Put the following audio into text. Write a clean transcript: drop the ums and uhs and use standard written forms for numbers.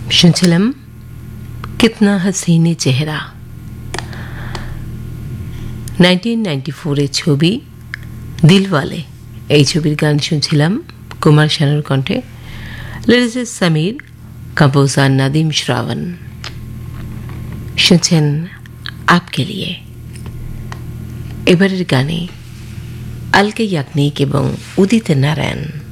শুনছিলাম কিতনা হাসিনে চেহারা, 1994 ছবি দিলওয়ালে। এই ছবির গান শুনছিলাম কুমার শানুর কণ্ঠে, লিরিক্স সামির, কম্পোজার নাদিম শ্রাবণ। শুনছেন আপকে লিয়ে। এবারের গানে আলকা ইয়াগনিক এবং উদিত নারায়ণ।